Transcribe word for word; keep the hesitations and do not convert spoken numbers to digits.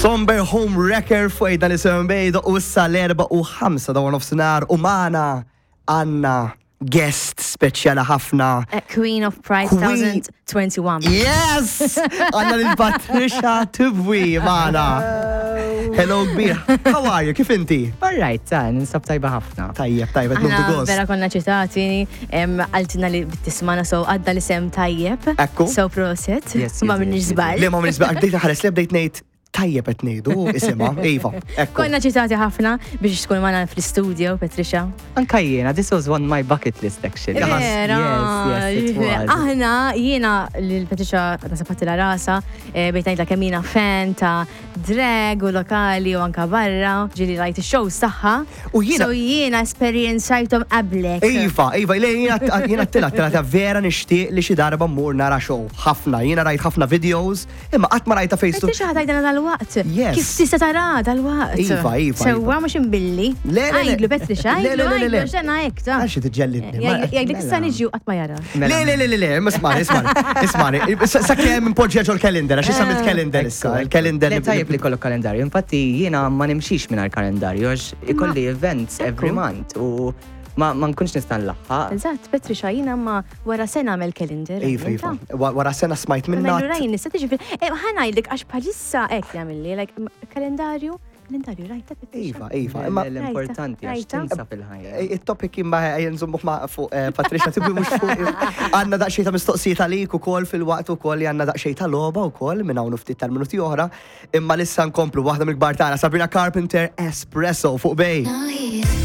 Somber Home Wrecker fuq dan isem bejda u s-sal-erba u ħamsa dawar nofsinhar u magħna għandna guest speċjali ħafna. Queen of Pride Queen- twenty twenty-one. Yes! Għandna lil-Patricia Tibwi magħna. Hello, kbir. How are you? Kif inti? All right, ta' ninsab tajba ħafna. Tajjeb, tajjeb, qed Aħna nħdu gost. vera konna ċitati, em, għaltina li bittismana so għadda li sem tajjeb. Ekku. So proset. Yes, Ma yes, minnix yes, zbal. Le ma minisbaq, bdejt ħares li bdejt ngħid tajjeb qed ngħidu, isimha, Eva. Ekku. Konna ċitati ħafna biex tkun magħna fl-studio, Patricia. Anka jiena, this was on my bucket list actually. Jaħas. Vera. Yes, yes, it was. Aħna jiena l-Patricia nasabati la rasa, bejt ngħidla kemm jiena fan ta' drag u lokali u anka barra, ġili rajt ix-shows tagħha. U jiena- So jiena esperjenzajthom qablek. Eva, Eva, le jiena jiena t-tila, t-tila ta' vera nixtieq li xi darba mmur nara show. Ħafna, jiena rajt ħafna videos, imma qatt ma rajta face to Patricia ħadajdana dal-waqt. Yes. Kif tista' tara dal-waqt? Iva, iva, Sewwa mhux imbilli. Le, le, le. Għajdlu Patricia, Le, le, għajdlu, le, le, le. għajdlu, xena hekk ta'. Għaxi t-ġellidni. ma- Jgħidlek issa niġi u qatt ma jara. Le, le, le, le, le, ma smani, smani, ismani. Sa kemm impoġġeġ l-kalender, għax issa mill-kalender issa, il-kalender. Le tajjeb li kollu kalendarju. Infatti jiena ma nimxix minn kalendarju għax ikolli events every month u ma ma nkunx nista' nlaħħaq. Eżatt, Patricia, jiena ma wara sena għamel kalender. Iva, Iva, wa- wara sena smajt Għamelu minna. rajn, nista' tiġi fil- Eh, ħanajdlek għax bħalissa hekk jagħmilli, like kalendarju, kalendarju rajta Patricia. Iva, Iva, Le, imma le, L-importanti għax Rajta. tinsa fil-ħajja. il-topic imma jenżummuħ ma' fuq eh, Patricia Tibwi mux fuq. Għanna daqxej ta' mistoqsijiet għalik u kol fil-waqt u kol li għanna daqxej ta' loba u kol minn hawn ftit tal-minuti oħra. Imma lissa nkomplu waħda mill-kbar tagħna Sabrina Carpenter Espresso fuq bej.